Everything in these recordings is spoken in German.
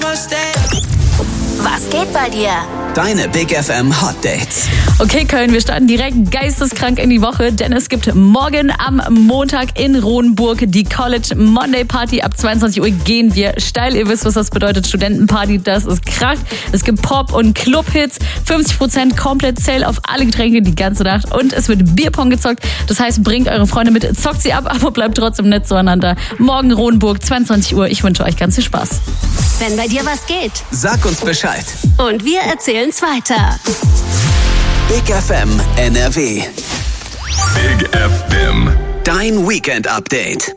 Was geht bei dir? Deine Big FM Hot Dates. Okay, Köln, wir starten direkt geisteskrank in die Woche, denn es gibt morgen am Montag in Ronenburg die College Monday Party. Ab 22 Uhr gehen wir steil. Ihr wisst, was das bedeutet. Studentenparty, das ist krass. Es gibt Pop- und Club-Hits. 50% komplett Sale auf alle Getränke die ganze Nacht. Und es wird Bierpong gezockt. Das heißt, bringt eure Freunde mit, zockt sie ab, aber bleibt trotzdem nett zueinander. Morgen Ronenburg, 22 Uhr. Ich wünsche euch ganz viel Spaß. Wenn bei dir was geht, Sag uns Bescheid. und wir erzählen's weiter. Big FM NRW. Big FM. Dein Weekend Update.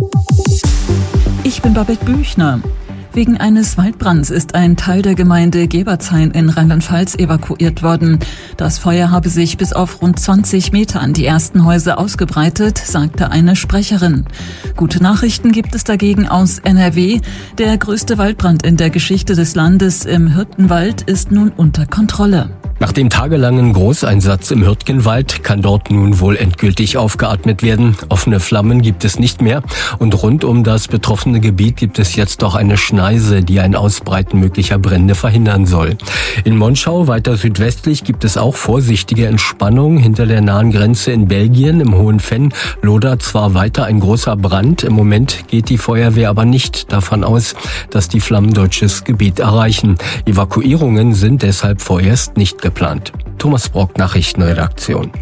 Ich bin Babette Büchner. Wegen eines Waldbrands ist ein Teil der Gemeinde Gebertshain in Rheinland-Pfalz evakuiert worden. Das Feuer habe sich bis auf rund 20 Meter an die ersten Häuser ausgebreitet, sagte eine Sprecherin. Gute Nachrichten gibt es dagegen aus NRW. Der größte Waldbrand in der Geschichte des Landes im Hürtgenwald ist nun unter Kontrolle. Nach dem tagelangen Großeinsatz im Hürtgenwald kann dort nun wohl endgültig aufgeatmet werden. Offene Flammen gibt es nicht mehr und rund um das betroffene Gebiet gibt es jetzt auch eine Schneise, die ein Ausbreiten möglicher Brände verhindern soll. In Monschau, weiter südwestlich, gibt es auch vorsichtige Entspannung. Hinter der nahen Grenze in Belgien, im Hohen Venn, lodert zwar weiter ein großer Brand. Im Moment geht die Feuerwehr aber nicht davon aus, dass die Flammen deutsches Gebiet erreichen. Evakuierungen sind deshalb vorerst nicht geplant. Thomas Brock, Nachrichtenredaktion.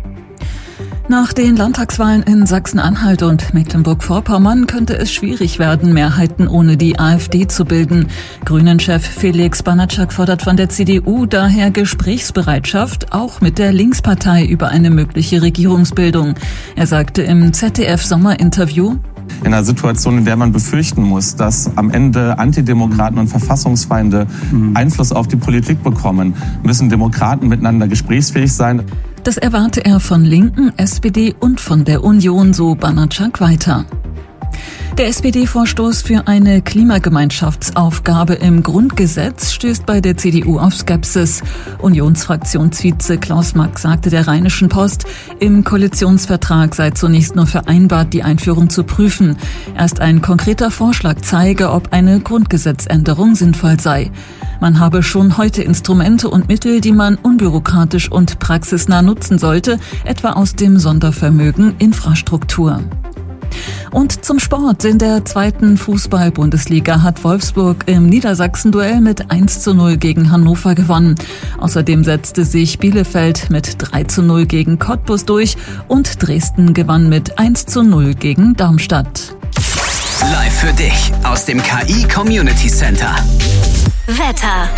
Nach den Landtagswahlen in Sachsen-Anhalt und Mecklenburg-Vorpommern könnte es schwierig werden, Mehrheiten ohne die AfD zu bilden. Grünen-Chef Felix Banatschak fordert von der CDU daher Gesprächsbereitschaft, auch mit der Linkspartei über eine mögliche Regierungsbildung. Er sagte im ZDF-Sommerinterview: In einer Situation, in der man befürchten muss, dass am Ende Antidemokraten und Verfassungsfeinde Einfluss auf die Politik bekommen, müssen Demokraten miteinander gesprächsfähig sein. Das erwarte er von Linken, SPD und von der Union, so Banatschak weiter. Der SPD-Vorstoß für eine Klimagemeinschaftsaufgabe im Grundgesetz stößt bei der CDU auf Skepsis. Unionsfraktionsvize Klaus Mack sagte der Rheinischen Post, im Koalitionsvertrag sei zunächst nur vereinbart, die Einführung zu prüfen. Erst ein konkreter Vorschlag zeige, ob eine Grundgesetzänderung sinnvoll sei. Man habe schon heute Instrumente und Mittel, die man unbürokratisch und praxisnah nutzen sollte, etwa aus dem Sondervermögen Infrastruktur. Und zum Sport. In der 2. Fußball-Bundesliga hat Wolfsburg im Niedersachsen-Duell mit 1:0 gegen Hannover gewonnen. Außerdem setzte sich Bielefeld mit 3:0 gegen Cottbus durch und Dresden gewann mit 1:0 gegen Darmstadt. Live für dich aus dem KI Community Center. Wetter.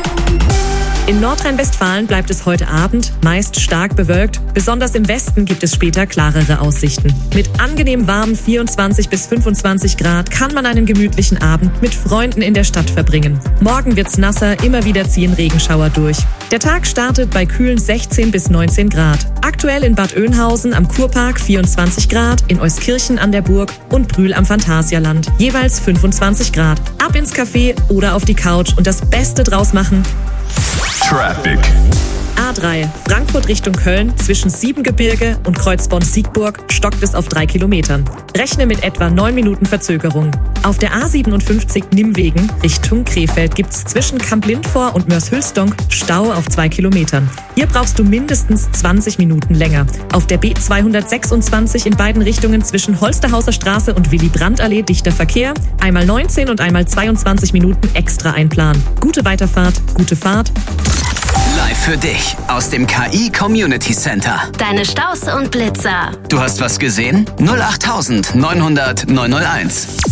In Nordrhein-Westfalen bleibt es heute Abend meist stark bewölkt. Besonders im Westen gibt es später klarere Aussichten. Mit angenehm warmen 24 bis 25 Grad kann man einen gemütlichen Abend mit Freunden in der Stadt verbringen. Morgen wird's nasser, immer wieder ziehen Regenschauer durch. Der Tag startet bei kühlen 16 bis 19 Grad. Aktuell in Bad Oeynhausen am Kurpark 24 Grad, in Euskirchen an der Burg und Brühl am Phantasialand jeweils 25 Grad. Ab ins Café oder auf die Couch und das Beste draus machen. Traffic. A3, Frankfurt Richtung Köln, zwischen Siebengebirge und Kreuzborn-Siegburg stockt es auf 3 Kilometern. Rechne mit etwa 9 Minuten Verzögerung. Auf der A57 Nimwegen Richtung Krefeld gibt's zwischen Kamp-Lindfor und Mörs-Hülsdonk Stau auf 2 Kilometern. Hier brauchst du mindestens 20 Minuten länger. Auf der B226 in beiden Richtungen zwischen Holsterhauser Straße und Willy-Brandt-Allee dichter Verkehr. Einmal 19 und einmal 22 Minuten extra einplanen. Gute Weiterfahrt, gute Fahrt. Live für dich aus dem KI Community Center. Deine Staus und Blitzer. Du hast was gesehen? 08900 901.